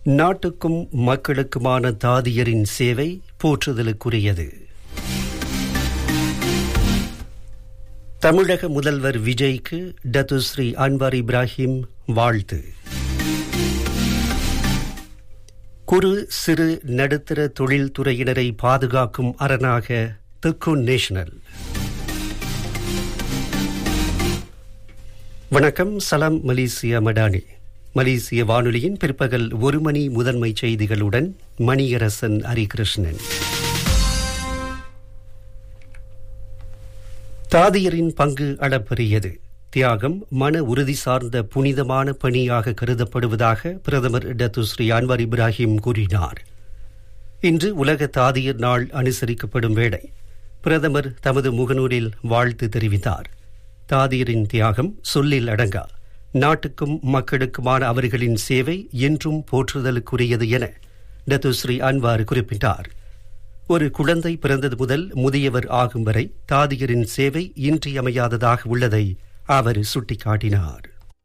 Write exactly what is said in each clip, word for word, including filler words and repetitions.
நாட்டுக்கும் மக்களுக்குமான தாதியரின் சேவை போற்றுதலுக்குரியது. தமிழக முதல்வர் விஜய்க்கு டத்துஸ்ரீ அன்வார் இப்ராஹிம் வாழ்த்து. குறு சிறு நடுத்தர தொழில்துறையினரை பாதுகாக்கும் அரணாக திக்குன் நேஷனல். வணக்கம். சலாம் மலேசியா மடானி. மலேசிய வானொலியின் பிற்பகல் ஒரு மணி முதன்மை செய்திகளுடன் மணியரசன் ஹரிகிருஷ்ணன். தாதியரின் பங்கு அளப்பரியது. தியாகம் மன உறுதி சார்ந்த புனிதமான பணியாக கருதப்படுவதாக பிரதமர் டத்துஸ்ரீ அன்வார் இப்ராஹிம் கூறினார். இன்று உலக தாதியர் நாள் அனுசரிக்கப்படும் வேளை பிரதமர் தமது முகநூலில் வாழ்த்து தெரிவித்தார். தாதியரின் தியாகம் சொல்லில் அடங்கா. நாட்டுக்கும் மக்களுக்குமான அவர்களின் சேவை என்றும் போற்றுதலுக்குரியது என டத்துஸ்ரீ அன்வார் குறிப்பிட்டார். ஒரு குழந்தை பிறந்தது முதல் முதியவர் ஆகும் வரை தாதியரின் சேவை இன்றியமையாததாக உள்ளதை அவர் சுட்டிக்காட்டினார்.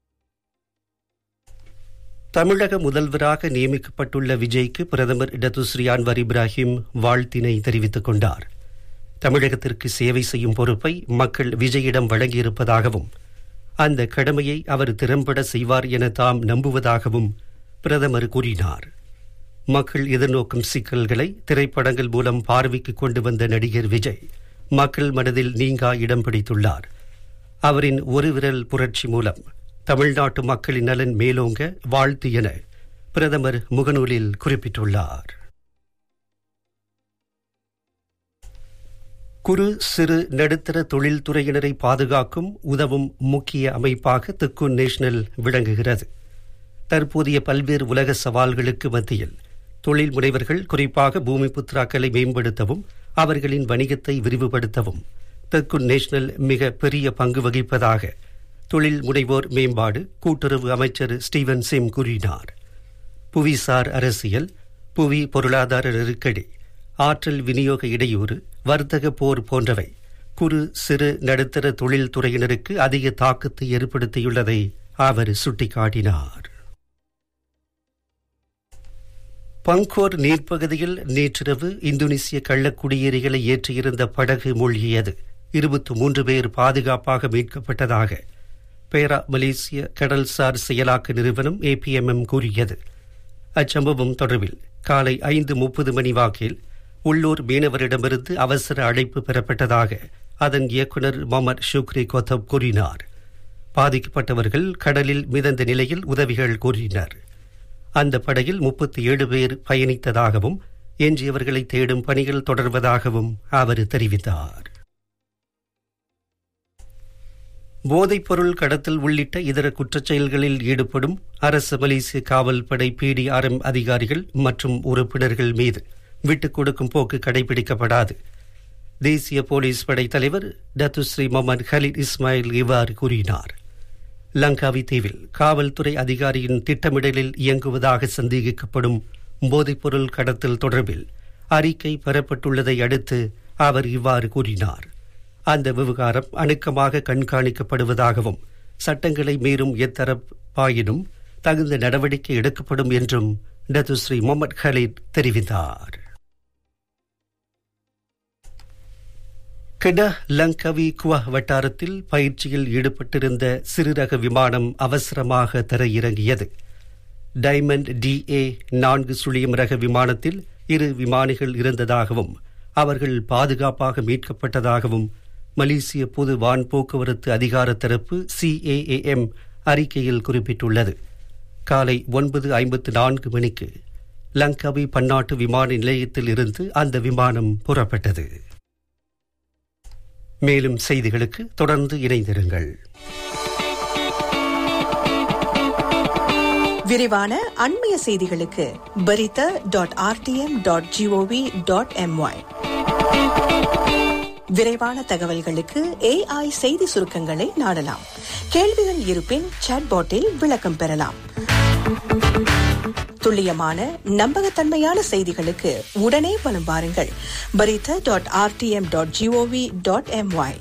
தமிழக முதல்வராக நியமிக்கப்பட்டுள்ள விஜய்க்கு பிரதமர் டத்துஸ்ரீ அன்வார் இப்ராஹிம் வாழ்த்தினை தெரிவித்துக் கொண்டார். தமிழகத்திற்கு சேவை செய்யும் பொறுப்பை மக்கள் விஜயிடம் வழங்கியிருப்பதாகவும் அந்த கடமையை அவர் திறம்பட செய்வார் என தாம் நம்புவதாகவும் பிரதமர் கூறினார். மக்கள் எதிர்நோக்கும் சிக்கல்களை திரைப்படங்கள் மூலம் பார்வைக்கு கொண்டு வந்த நடிகர் விஜய் மக்கள் மனதில் நீங்கா இடம் பிடித்துள்ளார். அவரின் ஒரு விரல் புரட்சி மூலம் தமிழ்நாட்டு மக்களின் நலன் மேலோங்க வாழ்த்து என பிரதமர் முகநூலில் குறிப்பிட்டுள்ளார். குறு சிறு நடுத்தர தொழில்துறையினரை பாதுகாக்கும் உதவும் முக்கிய அமைப்பாக திக்குன் நேஷனல் விளங்குகிறது. தற்போதைய பல்வேறு உலக சவால்களுக்கு மத்தியில் தொழில் முனைவர்கள், குறிப்பாக பூமி புத்ராக்களை மேம்படுத்தவும் அவர்களின் வணிகத்தை விரிவுபடுத்தவும் திக்குன் நேஷனல் மிக பெரிய பங்கு வகிப்பதாக தொழில் முனைவோர் மேம்பாடு கூட்டுறவு அமைச்சர் ஸ்டீவன் சிம் கூறினார். புவிசார் அரசியல், புவி பொருளாதார நெருக்கடி, ஆற்றல் விநியோக இடையூறு, வர்த்தக போர் போன்றவை குறு சிறு நடுத்தர தொழில்துறையினருக்கு அதிக தாக்கத்தை ஏற்படுத்தியுள்ளதை அவர் சுட்டிக்காட்டினார். பங்கோர் நீர்ப்பகுதியில் நேற்றிரவு இந்தோனேசிய கள்ளக்குடியேறிகளை ஏற்றியிருந்த படகு மூழ்கியது. இருபத்தி மூன்று பேர் பாதுகாப்பாக மீட்கப்பட்டதாக பேரா மலேசிய கடல்சார் செயலாக்க நிறுவனம் ஏபிஎம்எம் கூறியது. அச்சம்பவம் தொடர்பில் காலை ஐந்து முப்பது மணி வாக்கில் உள்ளூர் மீனவரிடமிருந்து அவசர அழைப்பு பெறப்பட்டதாக அதன் இயக்குநர் முகமது ஷுக்ரி கோத்தப் கூறினார். பாதிக்கப்பட்டவர்கள் கடலில் மிதந்த நிலையில் உதவிகள் கோரினர். அந்த படகில் முப்பத்தி ஏழு பேர் பயணித்ததாகவும் எஞ்சியவர்களை தேடும் பணிகள் தொடர்வதாகவும் அவர் தெரிவித்தார். போதைப்பொருள் கடத்தல் உள்ளிட்ட இதர குற்றச்செயல்களில் ஈடுபடும் அரசு மலேசிய காவல் படை பிடிஆர்எம் அதிகாரிகள் மற்றும் உறுப்பினர்கள் மீது விட்டுக் கொடுக்கும் போக்கு கடைபிடிக்கப்படாது. தேசிய போலீஸ் படை தலைவர் டத்துஸ்ரீ முகமது கலீத் இஸ்மாயில் இவ்வாறு கூறினார். லங்காவி தீவில் காவல்துறை அதிகாரியின் திட்டமிடலில் இயங்குவதாக சந்தேகிக்கப்படும் போதைப்பொருள் கடத்தல் தொடர்பில் அறிக்கை பெறப்பட்டுள்ளதை அடுத்து அவர் இவ்வாறு கூறினார். அந்த விவகாரம் அணுக்கமாக கண்காணிக்கப்படுவதாகவும் சட்டங்களை மீறும் எத்தரப்பாயினும் தகுந்த நடவடிக்கை எடுக்கப்படும் என்றும் டத்துஸ்ரீ முகமது கலீத் தெரிவித்தார். கெடா லங்கவி குவா வட்டாரத்தில் பயிற்சியில் ஈடுபட்டிருந்த சிறுரக விமானம் அவசரமாக தரையிறங்கியது. டைமண்ட் டி ஏ நான்கு சுழியம் ரக விமானத்தில் இரு விமானிகள் இருந்ததாகவும் அவர்கள் பாதுகாப்பாக மீட்கப்பட்டதாகவும் மலேசிய பொது வான் போக்குவரத்து அதிகார தரப்பு சிஏஏஎம் அறிக்கையில் குறிப்பிட்டுள்ளது. காலை ஒன்பது ஐம்பத்து நான்கு மணிக்கு லங்கவி பன்னாட்டு விமான நிலையத்தில் இருந்து அந்த விமானம் புறப்பட்டது. மேலும் செய்திகளுக்கு தொடர்ந்து இணைந்திருங்கள். விரிவான அண்மைய செய்திகளுக்கு பரித dot RTM dot gov dot MY. விரைவான தகவல்களுக்கு ஏஐ செய்தி சுருக்கங்களை நாடலாம். கேள்விகள் இருப்பின் சாட்பாட்டில் விளக்கம் பெறலாம். துல்லியமான நம்பகத்தன்மையான செய்திகளுக்கு உடனே வலம் வாருங்கள். பரித dot RTM dot gov dot MY.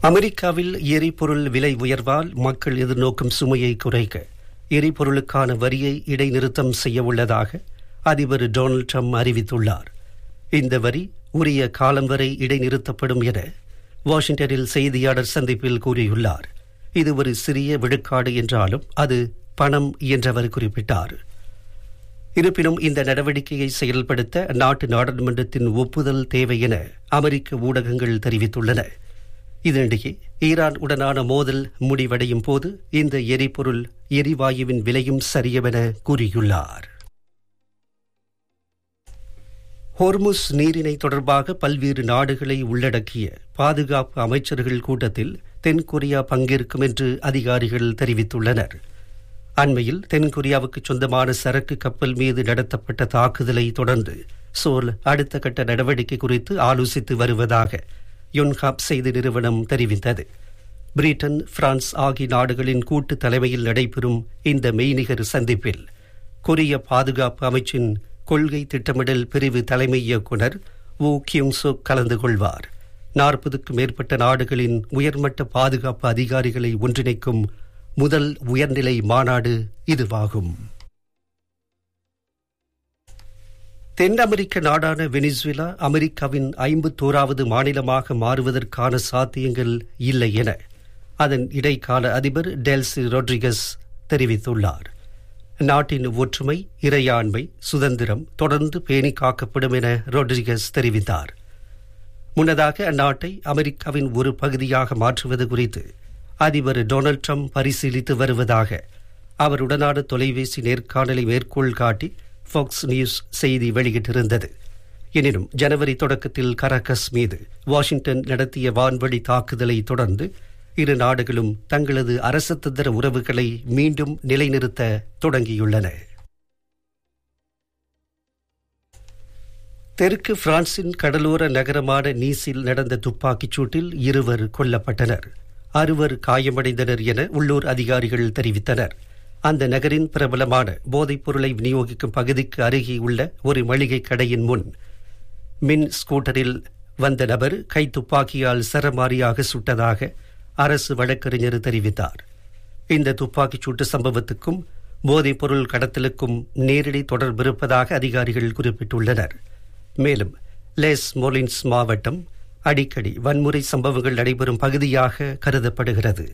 அமெரிக்காவில் எரிபொருள் விலை உயர்வால் மக்கள் எதிர்நோக்கும் சுமையை குறைக்க எரிபொருளுக்கான வரியை இடைநிறுத்தம் செய்ய உள்ளதாக அதிபர் டொனால்ட் ட்ரம்ப் அறிவித்துள்ளார். இந்த வரி உரிய காலம் வரை இடைநிறுத்தப்படும் என வாஷிங்டனில் செய்தியாளர் சந்திப்பில் கூறியுள்ளார். இது ஒரு சிறிய விழுக்காடு என்றாலும் அது பணம் என்றவர் குறிப்பிட்டார். இருப்பினும் இந்த நடவடிக்கையை செயல்படுத்த அந்நாட்டு நாடாளுமன்றத்தின் ஒப்புதல் தேவை என அமெரிக்க ஊடகங்கள் தெரிவித்துள்ளன. இதனிடையே ஈரான் உடனான மோதல் முடிவடையும் போது இந்த எரிபொருள் எரிவாயுவின் விலையும் சரியவென கூறியுள்ளார். ஹோர்முஸ் நீரிணை தொடர்பாக பல்வேறு நாடுகளை உள்ளடக்கிய பாதுகாப்பு அமைச்சர்கள் கூட்டத்தில் தென்கொரியா பங்கேற்கும் என்று அதிகாரிகள் தெரிவித்துள்ளனர். அண்மையில் தென்கொரியாவுக்கு சொந்தமான சரக்கு கப்பல் மீது நடத்தப்பட்ட தாக்குதலை தொடர்ந்து சோல் அடுத்த கட்ட நடவடிக்கை குறித்து ஆலோசித்து வருவதாக யுன்ஹாப் செய்தி நிறுவனம் தெரிவித்தது. பிரிட்டன், பிரான்ஸ் ஆகிய நாடுகளின் கூட்டு தலைமையில் நடைபெறும் இந்த மெய்நிகர் சந்திப்பில் கொரிய பாதுகாப்பு அமைச்சின் கொள்கை திட்டமிடல் பிரிவு தலைமை இயக்குநர் வு கியுங் சுக் கலந்து கொள்வார். நாற்பதுக்கும் மேற்பட்ட நாடுகளின் உயர்மட்ட பாதுகாப்பு அதிகாரிகளை ஒன்றிணைக்கும் முதல் உயர்நிலை மாநாடு இதுவாகும். தென் அமெரிக்க நாடான வெனிசுவேலா அமெரிக்காவின் ஐம்பத்தோராவது மாநிலமாக மாறுவதற்கான சாத்தியங்கள் இல்லை என அதன் இடைக்கால அதிபர் டெல்சி ரொட்ரிகஸ் தெரிவித்துள்ளார். நாட்டின் ஒற்றுமை, இறையாண்மை, சுதந்திரம் தொடர்ந்து பேணி காக்கப்படும் என ரொட்ரிகஸ் தெரிவித்தார். முன்னதாக அந்நாட்டை அமெரிக்காவின் ஒரு பகுதியாக மாற்றுவது குறித்து அதிபர் டொனால்ட் ட்ரம்ப் பரிசீலித்து வருவதாக அவருடனான தொலைபேசி நேர்காணலை மேற்கோள் காட்டி ஃபாக்ஸ் நியூஸ் செய்தி வெளியிட்டிருந்தது. எனினும் ஜனவரி தொடக்கத்தில் கரகஸ் மீது வாஷிங்டன் நடத்திய வான்வழி தாக்குதலை தொடர்ந்து இரு நாடுகளும் தங்களது அரசதந்திர உறவுகளை மீண்டும் நிலைநிறுத்த தொடங்கியுள்ளன. தெற்கு பிரான்சின் கடலோர நகரமான நீஸில் நடந்த துப்பாக்கிச் சூட்டில் இருவர் கொல்லப்பட்டனர், அறுவர் காயமடைந்தனர் என உள்ளூர் அதிகாரிகள் தெரிவித்தனர். அந்த நகரின் பிரபலமான போதைப் பொருளை விநியோகிக்கும் பகுதிக்கு அருகே உள்ள ஒரு மளிகை கடையின் முன் மின் ஸ்கூட்டரில் வந்த நபர் கைத்துப்பாக்கியால் சரமாரியாக சுட்டதாக அரசு வழக்கறிஞர் தெரிவித்தார். இந்த துப்பாக்கிச் சூட்டு சம்பவத்துக்கும் போதைப் பொருள் கடத்தலுக்கும் நேரடி தொடர்பு இருப்பதாக அதிகாரிகள் குறிப்பிட்டுள்ளனர். மேலும் லெஸ் மோலின்ஸ் மாவட்டம் அடிக்கடி வன்முறை சம்பவங்கள் நடைபெறும் பகுதியாக கருதப்படுகிறது.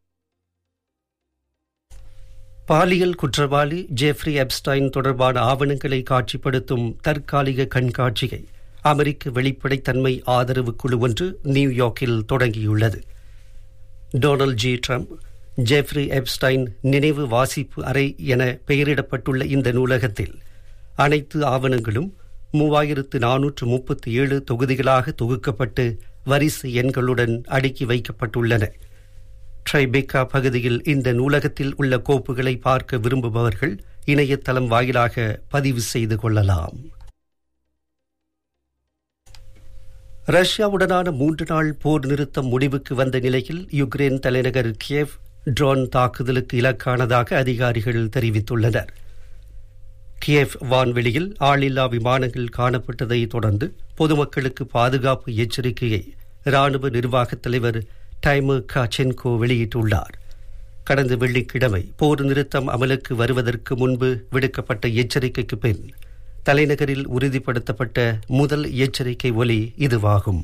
பாலியல் குற்றவாளி ஜெஃப்ரி எப்ஸ்டைன் தொடர்பான ஆவணங்களை காட்சிப்படுத்தும் தற்காலிக கண்காட்சியை அமெரிக்க வெளிப்படைத்தன்மை ஆதரவு குழு ஒன்று நியூயார்க்கில் தொடங்கியுள்ளது. Donald G Trump Jeffrey Epstein நினைவு வாசிப்பு அறை என பெயரிடப்பட்டுள்ள இந்த நூலகத்தில் அனைத்து ஆவணங்களும் மூவாயிரத்து நானூற்று முப்பத்தி ஏழு தொகுதிகளாக தொகுக்கப்பட்டு வரிசை எண்களுடன் அடுக்கி வைக்கப்பட்டுள்ளன. ட்ரைபெக்கா பகுதியில் இந்த நூலகத்தில் உள்ள கோப்புகளை பார்க்க விரும்புபவர்கள் இணையதளம் வாயிலாக பதிவு செய்து கொள்ளலாம். ரஷ்யாவுடனான மூன்று நாள் போர் நிறுத்தம் முடிவுக்கு வந்த நிலையில் யுக்ரைன் தலைநகர் கியேவ் ட்ரோன் தாக்குதலுக்கு இலக்கானதாக அதிகாரிகள் தெரிவித்துள்ளனர். கியேவ் வான்வெளியில் ஆளில்லா விமானங்கள் காணப்பட்டதை தொடர்ந்து பொதுமக்களுக்கு பாதுகாப்பு எச்சரிக்கையை ராணுவ நிர்வாகத் தலைவர் டைமர் காச்சென்கோ வெளியிட்டுள்ளார். கடந்த வெள்ளிக்கிழமை போர் நிறுத்தம் அமலுக்கு வருவதற்கு முன்பு விடுக்கப்பட்ட எச்சரிக்கைக்கு பின் தலைநகரில் உறுதிப்படுத்தப்பட்ட முதல் எச்சரிக்கை ஒலி இதுவாகும்.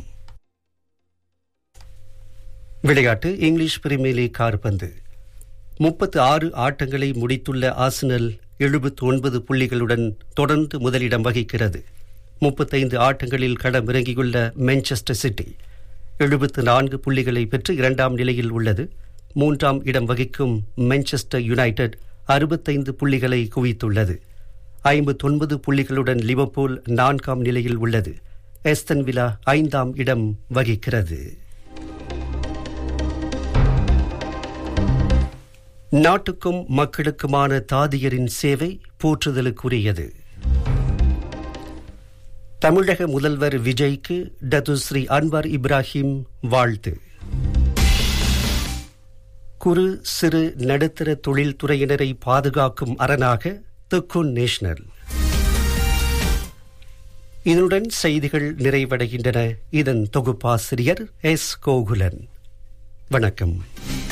விளையாட்டு. இங்கிலீஷ் பிரீமியர் லீக் கால்பந்து. முப்பத்து ஆறு ஆட்டங்களை முடித்துள்ள ஆர்சனல் எழுபத்தி ஒன்பது புள்ளிகளுடன் தொடர்ந்து முதலிடம் வகிக்கிறது. முப்பத்தைந்து ஆட்டங்களில் களமிறங்கியுள்ள மான்செஸ்டர் சிட்டி எழுபத்து நான்கு புள்ளிகளை பெற்று இரண்டாம் நிலையில் உள்ளது. மூன்றாம் இடம் வகிக்கும் மான்செஸ்டர் யுனைடெட் அறுபத்தைந்து புள்ளிகளை குவித்துள்ளது. ஐம்பத்தொன்பது புள்ளிகளுடன் லிவர்பூல் நான்காம் நிலையில் உள்ளது. ஆஸ்டன் வில்லா ஐந்தாம் இடம் வகிக்கிறது. நாட்டுக்கும் மக்களுக்குமான தாதியரின் சேவை போற்றுதலுக்குரியது. தமிழக முதல்வர் விஜய்க்கு டத்துஸ்ரீ அன்வர் இப்ராஹிம் வாழ்த்து. குறு சிறு நடுத்தர தொழில்துறையினரை பாதுகாக்கும் அரணாக துக்குன் நேஷனல். இதனுடன் செய்திகள் நிறைவடைகின்றன. இதன் தொகுப்பாசிரியர் எஸ் கோகுலன். வணக்கம்.